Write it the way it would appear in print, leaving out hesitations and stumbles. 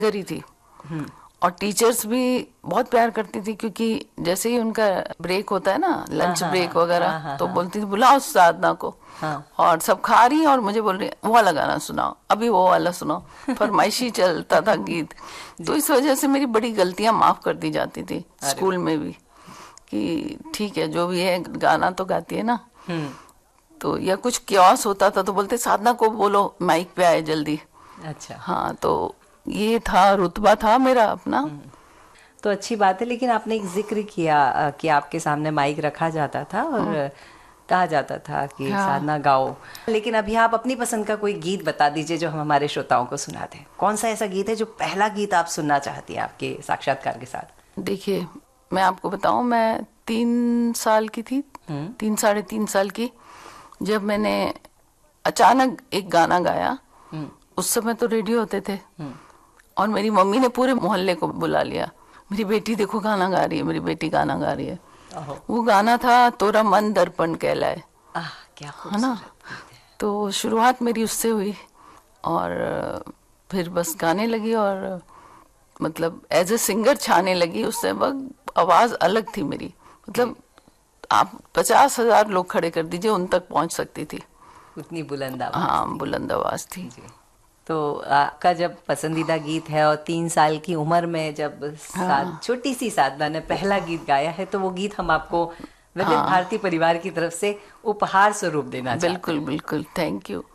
करी थी। और टीचर्स भी बहुत प्यार करती थी, क्योंकि जैसे ही उनका ब्रेक होता है ना, लंच ब्रेक वगैरह, तो बोलती थी बुलाओ साधना को। और सब खा रही और मुझे बोल रही वो वाला गाना सुनाओ, अभी वो वाला सुनाओ, फरमाइशी चलता था गीत। तो इस वजह से मेरी बड़ी गलतियां माफ कर दी जाती थी स्कूल में भी, कि ठीक है जो भी है गाना तो गाती है ना। तो या कुछ क्योस होता था तो बोलते साधना को बोलो माइक पे आए जल्दी। अच्छा। हाँ, तो ये था, रुतबा था मेरा अपना। तो अच्छी बात है। लेकिन आपने एक जिक्र किया कि आपके सामने माइक रखा जाता था और कहा जाता था कि हाँ। साधना गाओ। लेकिन अभी आप अपनी पसंद का कोई गीत बता दीजिए जो हम हमारे श्रोताओं को सुना दें। कौन सा ऐसा गीत है जो पहला गीत आप सुनना चाहती हैं आपके साक्षात्कार के साथ? देखिए, मैं आपको बताऊं, मैं 3 साल की थी, 3 साढ़े 3 साल की, जब मैंने अचानक एक गाना गाया। उस समय तो रेडियो होते थे, और मेरी मम्मी ने पूरे मोहल्ले को बुला लिया, मेरी बेटी देखो गाना गा रही है, मेरी बेटी गाना गा रही है। वो गाना था तोरा मन दर्पण कहलाए। क्या है ना। तो शुरुआत मेरी उससे हुई, और फिर बस गाने लगी, और मतलब एज ए सिंगर छाने लगी। उससे वक्त आवाज अलग थी मेरी, मतलब आप 50,000 लोग खड़े कर दीजिए, उन तक पहुंच सकती थी, उतनी बुलंद आवाज। हाँ, बुलंद आवाज थी जी। तो आपका जब पसंदीदा गीत है और 3 साल की उम्र में जब छोटी सी साधना ने पहला गीत गाया है, तो वो गीत हम आपको विविध भारती परिवार की तरफ से उपहार स्वरूप देना चाहते हैं। बिल्कुल बिल्कुल, थैंक यू।